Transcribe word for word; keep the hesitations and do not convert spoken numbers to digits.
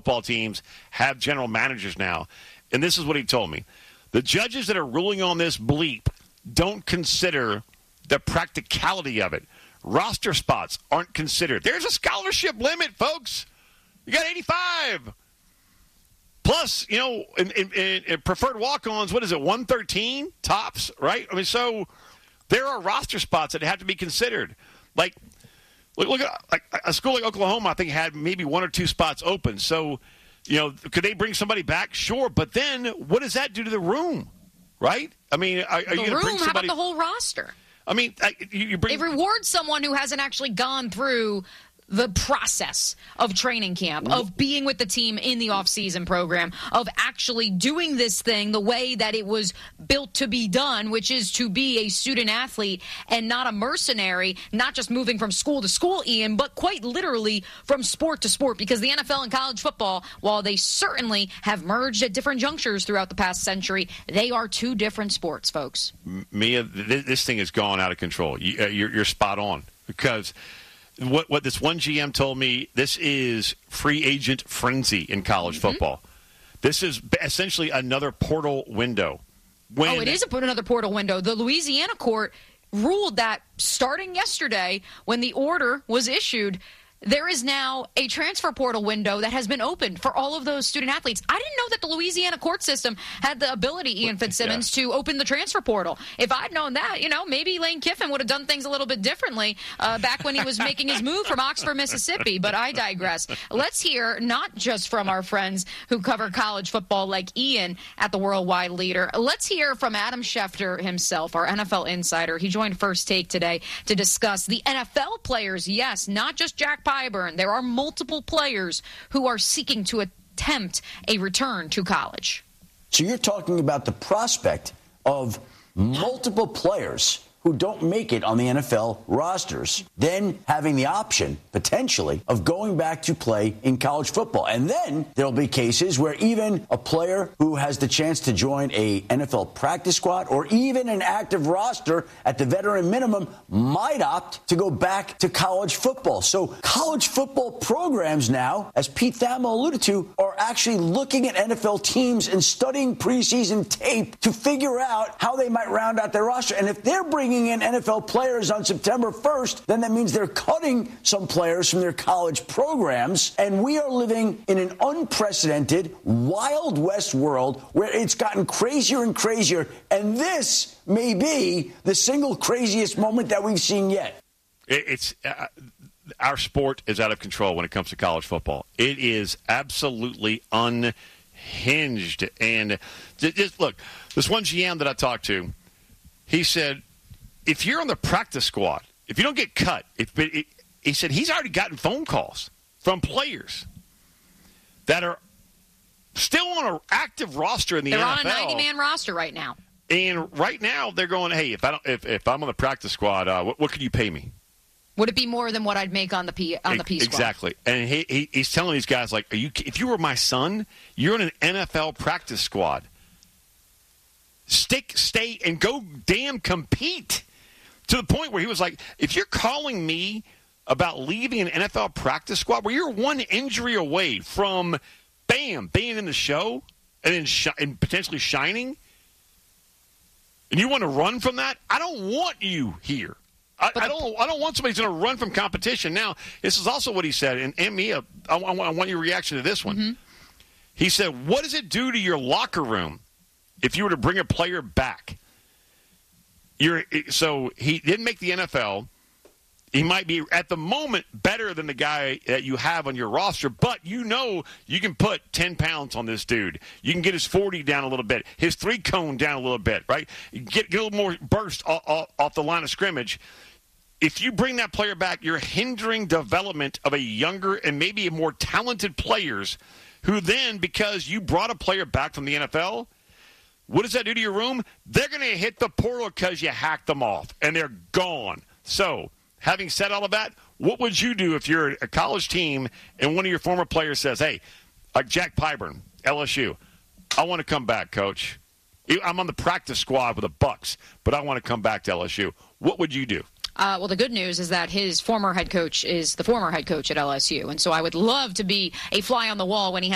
football teams have general managers now. And this is what he told me. The judges that are ruling on this bleep don't consider the practicality of it. Roster spots aren't considered. There's a scholarship limit, folks. You got eighty-five. Plus, you know, in, in, in preferred walk-ons, what is it, one thirteen tops, right? I mean, so there are roster spots that have to be considered. Like, look, look at like, a school like Oklahoma, I think, had maybe one or two spots open. So, you know, could they bring somebody back? Sure. But then what does that do to the room, right? I mean, are, are the you going to bring somebody? How about the whole roster? I mean, you, you bring. It rewards someone who hasn't actually gone through the process of training camp, of being with the team in the off-season program, of actually doing this thing the way that it was built to be done, which is to be a student athlete and not a mercenary, not just moving from school to school, Ian, but quite literally from sport to sport, because the N F L and college football, while they certainly have merged at different junctures throughout the past century, they are two different sports, folks. Mia, this thing has gone out of control. You're, you're spot on, because What what this one G M told me, this is free agent frenzy in college mm-hmm. football. This is essentially another portal window. When oh, it is a, another portal window. The Louisiana court ruled that starting yesterday when the order was issued, there is now a transfer portal window that has been opened for all of those student athletes. I didn't know that the Louisiana court system had the ability, Ian Fitzsimmons, yeah. to open the transfer portal. If I'd known that, you know, maybe Lane Kiffin would have done things a little bit differently uh, back when he was making his move from Oxford, Mississippi. But I digress. Let's hear not just from our friends who cover college football like Ian at the Worldwide Leader. Let's hear from Adam Schefter himself, our N F L insider. He joined First Take today to discuss the N F L players, yes, not just Jack Pyburn. There are multiple players who are seeking to attempt a return to college. So you're talking about the prospect of multiple players who don't make it on the N F L rosters, then having the option, potentially, of going back to play in college football. And then there'll be cases where even a player who has the chance to join a N F L practice squad or even an active roster at the veteran minimum might opt to go back to college football. So college football programs now, as Pete Thamel alluded to, are actually looking at N F L teams and studying preseason tape to figure out how they might round out their roster. And if they're bringing in N F L players on September first, then that means they're cutting some players from their college programs. And we are living in an unprecedented Wild West world where it's gotten crazier and crazier. And this may be the single craziest moment that we've seen yet. It's uh, our sport is out of control when it comes to college football. It is absolutely unhinged. And just look, this one G M that I talked to, he said, if you're on the practice squad, if you don't get cut, if it, it, he said he's already gotten phone calls from players that are still on an active roster in the they're N F L. They're on a ninety-man roster right now. And right now they're going, hey, if I don't, if, if I'm on the practice squad, uh, what, what could you pay me? Would it be more than what I'd make on the P on the P squad? Exactly. And he, he he's telling these guys, like, are you? If you were my son, you're in an N F L practice squad. Stick, stay, and go damn compete. To the point where he was like, if you're calling me about leaving an N F L practice squad where you're one injury away from, bam, being in the show and then sh- and potentially shining, and you want to run from that, I don't want you here. I, I don't I don't want somebody who's going to run from competition. Now, this is also what he said, and, and Mia, I, I, I want your reaction to this one. Mm-hmm. He said, what does it do to your locker room if you were to bring a player back? You're, so he didn't make the N F L. He might be, at the moment, better than the guy that you have on your roster, but you know you can put ten pounds on this dude. You can get his forty down a little bit, his three-cone down a little bit, right? Get, get a little more burst off, off, off the line of scrimmage. If you bring that player back, you're hindering development of a younger and maybe a more talented players who then, because you brought a player back from the N F L, what does that do to your room? They're going to hit the portal because you hacked them off, and they're gone. So, having said all of that, what would you do if you're a college team and one of your former players says, hey, like Jack Pyburn, L S U, I want to come back, coach. I'm on the practice squad with the Bucks, but I want to come back to L S U. What would you do? Uh, well, the good news is that his former head coach is the former head coach at L S U, and so I would love to be a fly on the wall when he has